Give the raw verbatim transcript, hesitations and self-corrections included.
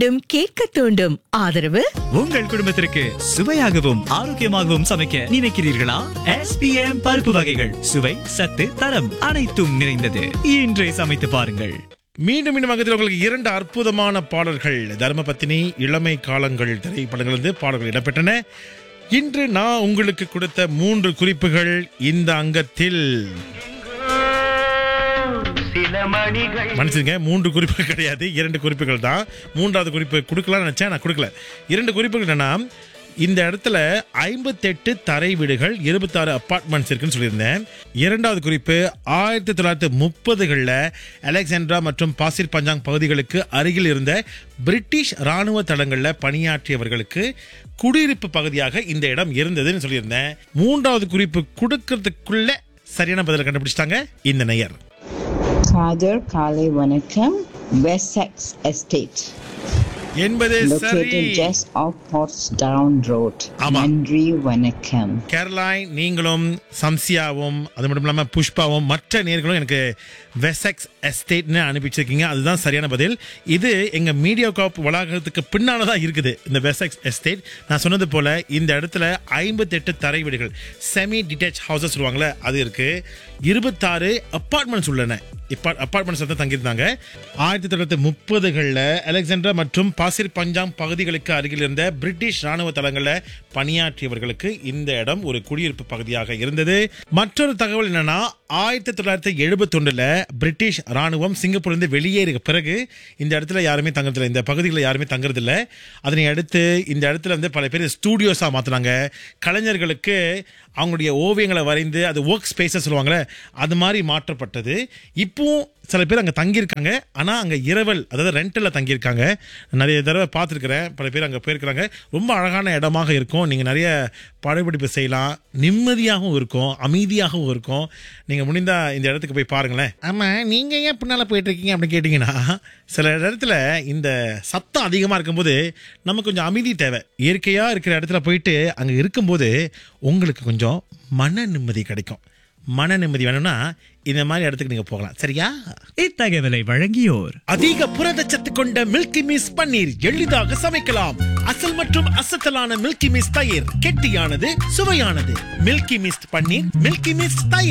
மீண்டும் கேட்க தூண்டும். ஆதரவு உங்கள் குடும்பத்திற்கு சுவையாகவும் ஆரோக்கியமாகவும் சமைக்க நினைக்கிறீர்களா? எஸ் பி எம் பருப்பு வகைகள் சுவை சத்து தரம் அனைத்தும் நிறைந்தது. இன்றே சமைத்து பாருங்கள். மீண்டும் மீண்டும் அங்கத்தில் உங்களுக்கு இரண்டு அற்புதமான பாடல்கள் தர்மபத்தினி இளமை காலங்கள் திரைப்படங்களிலிருந்து பாடல்கள் இடம்பெற்றன. இன்று நான் உங்களுக்கு கொடுத்த மூன்று குறிப்புகள் இந்த அங்கத்தில். மன்னிச்சுங்க, மூன்று குறிப்புகள் கிடையாது, இரண்டு குறிப்புகள் தான். மூன்றாவது குறிப்பு கொடுக்கலாம்னு நினைச்சேன், நான் கொடுக்கல. இரண்டு குறிப்புகள் என்னன்னா, இந்த இடத்துல ஐம்பத்தி எட்டு தரை வீடுகள் இருபத்தி ஆறு அபார்ட்மெண்ட்ஸ் இருக்குன்னு சொல்லியிருந்தேன். இரண்டாவது குறிப்பு, ஆயிரத்தி தொள்ளாயிரத்தி முப்பதுகளில் அலெக்சாண்ட்ரா மற்றும் பாசிர் பஞ்சாங் பகுதிகளுக்கு அருகில் இருந்த பிரிட்டிஷ் ராணுவ தளங்களில் பணியாற்றியவர்களுக்கு குடியிருப்பு பகுதியாக இந்த இடம் இருந்ததுன்னு சொல்லியிருந்தேன். மூன்றாவது குறிப்பு கொடுக்கறதுக்குள்ள சரியான பதிலை கண்டுபிடிச்சிட்டாங்க இந்த நேயர். காதர் காலை வணக்கம். வெசெக்ஸ் எஸ்டேட் என்பது சரி. located just off Portsdown Road. ஆமா. நன்றி வணக்கம். கேரளாய், நீங்களும் சம்சியாவும் அது மட்டும் இல்லாமல் புஷ்பாவும் மற்ற நேர்களும் எனக்கு வெசெக்ஸ் எஸ்டேட்னு அனுப்பிச்சிருக்கீங்க. அதுதான் சரியான பதில். இது எங்க மீடியா காப் வளாகத்துக்கு பின்னால தான் இருக்குது இந்த வெசெக்ஸ் எஸ்டேட். நான் சொன்னது போல இந்த இடத்துல ஐம்பத்தி எட்டு தரை வீடுகள் செமி டிட்டாச் ஹவுசஸ் சொல்லுவாங்களே அது இருக்கு. இருபத்தாறு அப்பார்ட்மெண்ட்ஸ் உள்ளன. அப்பார்ட்மெண்ட்ஸ் தான் தங்கியிருந்தாங்க. ஆயிரத்தி தொள்ளாயிரத்தி முப்பதுகளில் அலெக்சாண்ட்ரா மற்றும் பாசிர் பஞ்சாங் பகுதிகளுக்கு அருகில் இருந்த பிரிட்டிஷ் ராணுவ தளங்களில் பணியாற்றியவர்களுக்கு இந்த இடம் ஒரு குடியிருப்பு பகுதியாக இருந்தது. மற்றொரு தகவல் என்னன்னா, ஆயிரத்தி தொள்ளாயிரத்தி எழுபத்தி ஒன்றுல பிரிட்டிஷ் ராணுவம் சிங்கப்பூர்லேருந்து வெளியேறிய பிறகு இந்த இடத்துல யாருமே தங்குறதில்லை, இந்த பகுதிகளில் யாருமே தங்குறதில்ல. அதனை அடுத்து இந்த இடத்துல வந்து பல பேர் ஸ்டூடியோஸாக மாற்றினாங்க. கலைஞர்களுக்கு அவங்களுடைய ஓவியங்களை வரைந்து அது ஒர்க் ஸ்பேஸஸ் சொல்லுவாங்களே அது மாதிரி மாற்றப்பட்டது. இப்பவும் சில பேர் அங்கே தங்கியிருக்காங்க. ஆனால் அங்கே இரவல், அதாவது ரெண்டில் தங்கியிருக்காங்க. நிறைய தடவை பார்த்துருக்குறேன், பல பேர் அங்கே போயிருக்கிறாங்க. ரொம்ப அழகான இடமாக இருக்கும். நீங்கள் நிறைய படப்பிடிப்பு செய்யலாம், நிம்மதியாகவும் இருக்கும், அமைதியாகவும் இருக்கும். நீங்கள் முடிந்தால் இந்த இடத்துக்கு போய் பாருங்களேன். ஆமாம், நீங்கள் ஏன் பின்னால் போயிட்டு இருக்கீங்க அப்படின்னு கேட்டிங்கன்னா, சில இடத்துல இந்த சத்தம் அதிகமாக இருக்கும்போது நமக்கு கொஞ்சம் அமைதி தேவை. இயற்கையாக இருக்கிற இடத்துல போயிட்டு அங்கே இருக்கும்போது உங்களுக்கு கொஞ்சம் மன நிம்மதி கிடைக்கும். மன நிம்மதி வேணும்னா இந்த மாதிரி இடத்துக்கு நீங்க போகலாம். சரியா? இத்தகவலை வழங்கியோர் அதிக புரதச்சத்து கொண்ட மில்கி மிஸ் பன்னீர் எளிதாக சமைக்கலாம். அசல் மற்றும் அசத்தலான மில்கி மிஸ் தயிர் கெட்டியானது, சுவையானது. மில்கி மிஸ் பன்னீர், மில்கி மிஸ் தயிர்.